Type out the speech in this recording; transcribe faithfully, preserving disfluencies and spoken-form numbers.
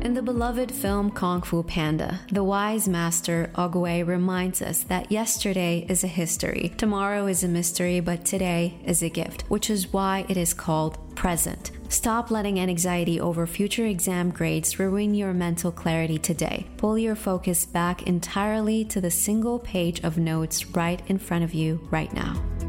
In the beloved film Kung Fu Panda, the wise master Oogway reminds us that yesterday is a history, tomorrow is a mystery, but today is a gift, which is why it is called present. Stop letting anxiety over future exam grades ruin your mental clarity today. Pull your focus back entirely to the single page of notes right in front of you right now.